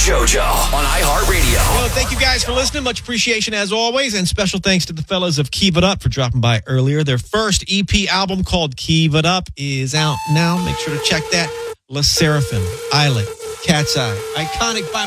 JoJo on iHeartRadio. Well, thank you guys for listening. Much appreciation as always. And special thanks to the fellas of Keep It Up for dropping by earlier. Their first EP album called Keep It Up is out now. Make sure to check that. La Seraphim, Islet, Cat's Eye, Iconic by